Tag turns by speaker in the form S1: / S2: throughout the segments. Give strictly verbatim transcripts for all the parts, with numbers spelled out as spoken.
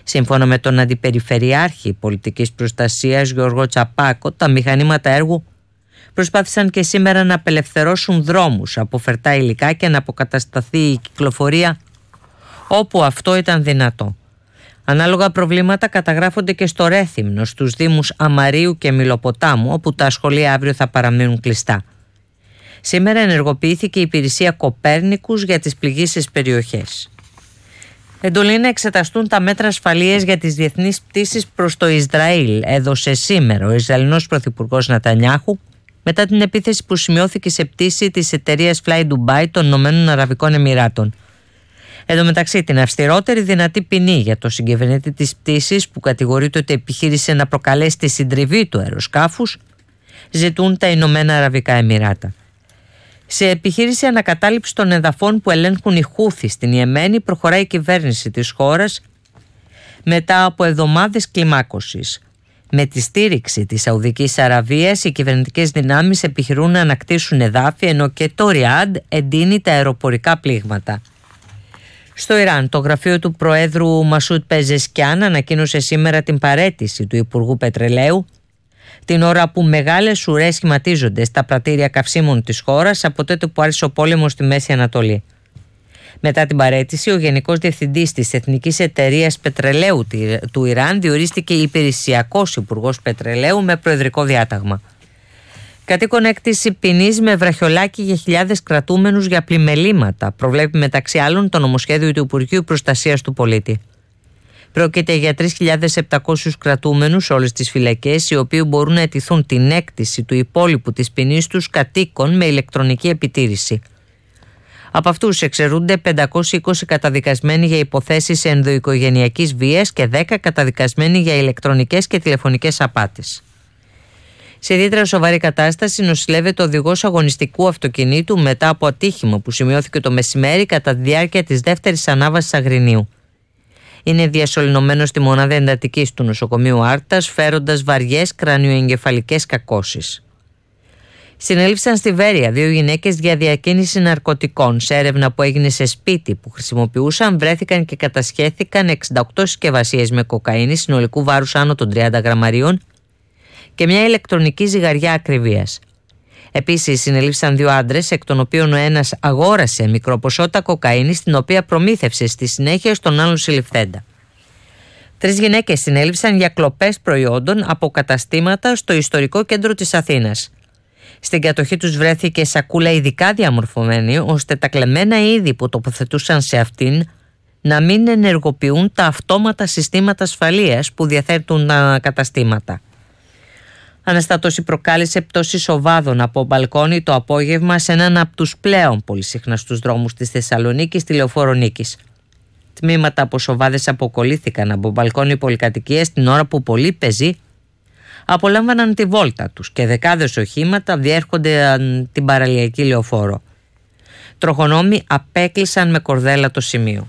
S1: Σύμφωνα με τον Αντιπεριφερειάρχη Πολιτικής Προστασίας Γιώργο Τσαπάκο, τα μηχανήματα έργου προσπάθησαν και σήμερα να απελευθερώσουν δρόμους από φερτά υλικά και να αποκατασταθεί η κυκλοφορία όπου αυτό ήταν δυνατό. Ανάλογα προβλήματα καταγράφονται και στο Ρέθυμνο, στους δήμους Αμαρίου και Μιλοποτάμου, όπου τα σχολεία αύριο θα παραμείνουν κλειστά. Σήμερα ενεργοποιήθηκε η υπηρεσία Κοπέρνικους για τις πληγείσες περιοχές. Εντολή να εξεταστούν τα μέτρα ασφαλείας για τις διεθνείς πτήσεις προς το Ισραήλ έδωσε σήμερα ο Ισραηλινός Πρωθυπουργός Νετανιάχου μετά την επίθεση που σημειώθηκε σε πτήση της εταιρείας Fly Dubai των Ηνωμένων Αραβικών Εμιράτων. Εν τω μεταξύ, την αυστηρότερη δυνατή ποινή για το συγκυβερνήτη της πτήσης, που κατηγορείται ότι επιχείρησε να προκαλέσει τη συντριβή του αεροσκάφους, ζητούν τα Ηνωμένα Αραβικά Εμιράτα. Σε επιχείρηση ανακατάληψης των εδαφών που ελέγχουν οι Χούθι στην Ιεμένη, προχωράει η κυβέρνηση της χώρας μετά από εβδομάδες κλιμάκωσης. Με τη στήριξη της Σαουδικής Αραβίας, οι κυβερνητικές δυνάμεις επιχειρούν να ανακτήσουν εδάφη, ενώ και το Ριάντ εντείνει τα αεροπορικά πλήγματα. Στο Ιράν, το γραφείο του Προέδρου Μασούτ Πεζεσκιάν ανακοίνωσε σήμερα την παραίτηση του Υπουργού Πετρελαίου, την ώρα που μεγάλες ουρές σχηματίζονται στα πρατήρια καυσίμων της χώρας από τότε που άρχισε ο πόλεμος στη Μέση Ανατολή. Μετά την παραίτηση, ο Γενικός Διευθυντής της Εθνικής Εταιρείας Πετρελαίου του Ιράν διορίστηκε υπηρεσιακός Υπουργός Πετρελαίου με προεδρικό διάταγμα. Κατοίκον έκτηση ποινής με βραχιολάκι για χιλιάδες κρατούμενους για πλημελήματα, προβλέπει μεταξύ άλλων το νομοσχέδιο του Υπουργείου Προστασίας του Πολίτη. Πρόκειται για τρεις χιλιάδες επτακόσιους κρατούμενους σε όλες τις φυλακές, οι οποίοι μπορούν να αιτηθούν την έκτηση του υπόλοιπου της ποινής τους κατοίκων με ηλεκτρονική επιτήρηση. Από αυτούς εξαιρούνται πεντακόσιοι είκοσι καταδικασμένοι για υποθέσεις ενδοοικογενειακής βίας και δέκα καταδικασμένοι για ηλεκτρονικές και τηλεφωνικές απάτες. Σε ιδιαίτερα σοβαρή κατάσταση νοσηλεύεται ο οδηγός αγωνιστικού αυτοκινήτου μετά από ατύχημα που σημειώθηκε το μεσημέρι κατά τη διάρκεια της δεύτερης ανάβασης Αγρινίου. Είναι διασωληνωμένος στη μονάδα εντατικής του νοσοκομείου Άρτας, φέροντας βαριές κρανιοεγκεφαλικές κακώσεις. Συνέληφθησαν στη Βέρεια δύο γυναίκες για διακίνηση ναρκωτικών. Σε έρευνα που έγινε σε σπίτι που χρησιμοποιούσαν, βρέθηκαν και κατασχέθηκαν εξήντα οκτώ συσκευασίες με κοκαίνη συνολικού βάρους άνω των τριάντα γραμμαρίων και μια ηλεκτρονική ζυγαριά ακριβίας. Επίσης, συνελήφθησαν δύο άντρες, εκ των οποίων ο ένας αγόρασε μικρό ποσότητα κοκαίνης, την οποία προμήθευσε στη συνέχεια στον άλλον συλληφθέντα. Τρεις γυναίκες συνέληφθησαν για κλοπές προϊόντων από καταστήματα στο ιστορικό κέντρο της Αθήνας. Στην κατοχή τους βρέθηκε σακούλα ειδικά διαμορφωμένη, ώστε τα κλεμμένα είδη που τοποθετούσαν σε αυτήν να μην ενεργοποιούν τα αυτόματα συστήματα ασφαλείας που διαθέτουν τα καταστήματα. Αναστάτωση προκάλεσε πτώσεις οβάδων από μπαλκόνι το απόγευμα σε έναν από τους πλέον πολύ συχναστούς δρόμους της Θεσσαλονίκης, τη Λεωφόρο Νίκης. Τμήματα από σοβάδες αποκολλήθηκαν από μπαλκόνι πολυκατοικίας την ώρα που πολλοί πεζοί απολάμβαναν τη βόλτα τους και δεκάδες οχήματα διέρχονται την παραλιακή Λεωφόρο. Τροχονόμοι απέκλεισαν με κορδέλα το σημείο.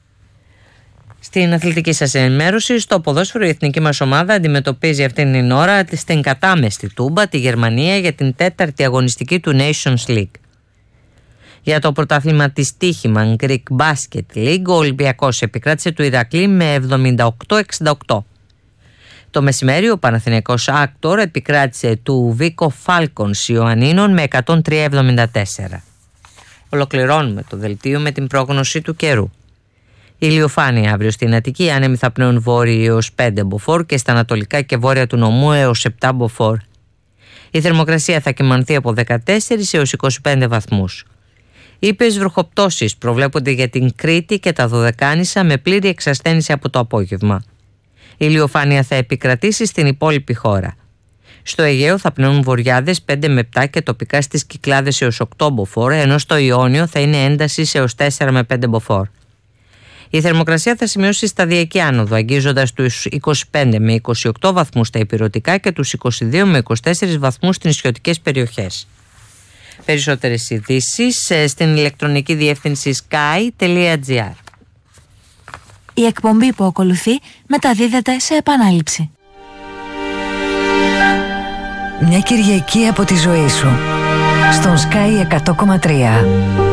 S1: Στην αθλητική σας ενημέρωση, στο ποδόσφαιρο η εθνική μας ομάδα αντιμετωπίζει αυτήν την ώρα στην κατάμεστη Τούμπα τη Γερμανία για την τέταρτη αγωνιστική του Nations League. Για το πρωτάθλημα της στοίχημα Greek Basket League, ο Ολυμπιακός επικράτησε του Ηρακλή με εβδομήντα οκτώ εξήντα οκτώ. Το μεσημέρι ο Παναθηναϊκός Άκτορ επικράτησε του Βίκο Φάλκονς Ιωαννίνων με εκατόν τρία εβδομήντα τέσσερα. Ολοκληρώνουμε το δελτίο με την πρόγνωση του καιρού. Ηλιοφάνεια αύριο στην Αττική, άνεμοι θα πνέουν βόρειοι έως πέντε μποφόρ και στα ανατολικά και βόρεια του νομού έως επτά μποφόρ. Η θερμοκρασία θα κυμανθεί από δεκατέσσερα έως είκοσι πέντε βαθμούς. Ήπιες βροχοπτώσεις προβλέπονται για την Κρήτη και τα Δωδεκάνησα με πλήρη εξασθένηση από το απόγευμα. Η ηλιοφάνεια θα επικρατήσει στην υπόλοιπη χώρα. Στο Αιγαίο θα πνέουν βορειάδες πέντε με επτά και τοπικά στις Κυκλάδες έως οκτώ μποφόρ, ενώ στο Ιόνιο θα είναι ένταση έως τέσσερα με πέντε μποφόρ. Η θερμοκρασία θα σημειώσει σταδιακή άνοδο, αγγίζοντας τους είκοσι πέντε με είκοσι οκτώ βαθμούς στα ηπειρωτικά και τους είκοσι δύο με είκοσι τέσσερα βαθμούς στις νησιωτικές περιοχές. Περισσότερες ειδήσεις στην ηλεκτρονική διεύθυνση sky τελεία gr.
S2: Η εκπομπή που ακολουθεί μεταδίδεται σε επανάληψη. Μια Κυριακή από τη ζωή σου στον Sky εκατό κόμμα τρία.